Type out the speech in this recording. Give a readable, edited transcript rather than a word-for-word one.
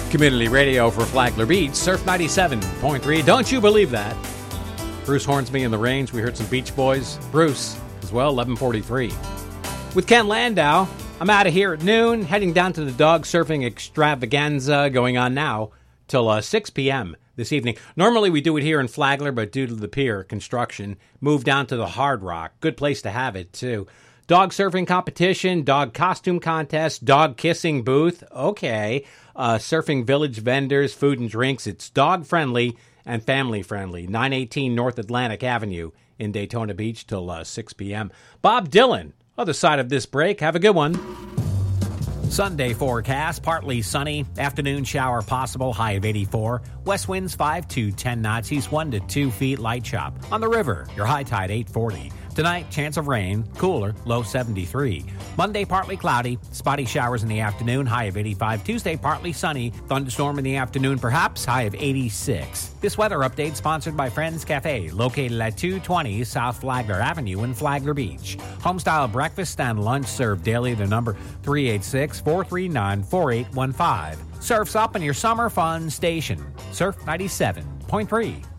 Community radio for Flagler Beach, Surf 97.3. Don't you believe that? Bruce Hornsby in the range. We heard some Beach Boys. Bruce as well, 11:43. With Ken Landau, I'm out of here at noon, heading down to the dog surfing extravaganza going on now till 6 p.m. this evening. Normally we do it here in Flagler, but due to the pier construction, moved down to the Hard Rock. Good place to have it, too. Dog surfing competition, dog costume contest, dog kissing booth. Okay. Surfing village vendors, food and drinks. It's dog-friendly and family-friendly. 918 North Atlantic Avenue in Daytona Beach till 6 p.m. Bob Dylan, other side of this break. Have a good one. Sunday forecast, partly sunny, afternoon shower possible, high of 84. West winds 5 to 10 knots, east 1 to 2 feet, light chop. On the river, your high tide 840. Tonight, chance of rain, cooler, low 73. Monday, partly cloudy, spotty showers in the afternoon, high of 85. Tuesday, partly sunny, thunderstorm in the afternoon perhaps, high of 86. This weather update sponsored by Friends Cafe, located at 220 South Flagler Avenue in Flagler Beach. Homestyle breakfast and lunch served daily. The number 386-439-4815. Surf's up in your summer fun station. Surf 97.3.